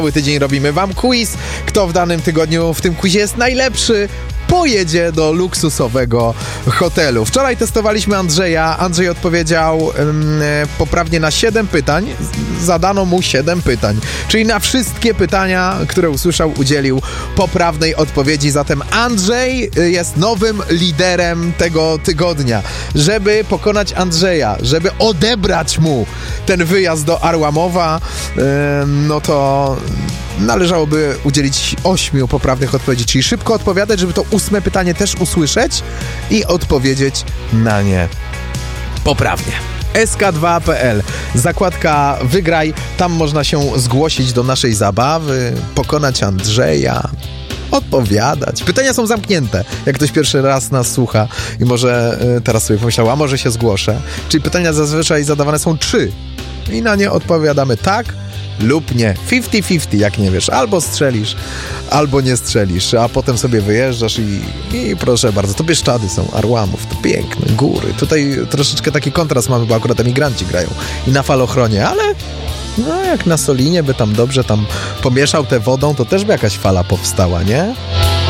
Cały tydzień robimy wam quiz. Kto w danym tygodniu w tym quizie jest najlepszy, pojedzie do luksusowego hotelu. Wczoraj testowaliśmy Andrzeja. Andrzej odpowiedział poprawnie na 7 pytań. Zadano mu 7 pytań. Czyli na wszystkie pytania, które usłyszał, udzielił poprawnej odpowiedzi. Zatem Andrzej jest nowym liderem tego tygodnia. Żeby pokonać Andrzeja, żeby odebrać mu ten wyjazd do Arłamowa, no to należałoby udzielić 8 poprawnych odpowiedzi, czyli szybko odpowiadać, żeby to 8 pytanie też usłyszeć i odpowiedzieć na nie poprawnie. sk2.pl, zakładka Wygraj, tam można się zgłosić do naszej zabawy, pokonać Andrzeja, odpowiadać. Pytania są zamknięte. Jak ktoś pierwszy raz nas słucha i może teraz sobie pomyślał, a może się zgłoszę. Czyli pytania zazwyczaj zadawane są 3 i na nie odpowiadamy tak lub nie. 50-50, jak nie wiesz. Albo strzelisz, albo nie strzelisz, a potem sobie wyjeżdżasz i proszę bardzo, to Bieszczady są, Arłamów, to piękne, góry. Tutaj troszeczkę taki kontrast mamy, bo akurat emigranci grają i na falochronie, ale no jak na Solinie by tam dobrze tam pomieszał tę wodą, to też by jakaś fala powstała, nie?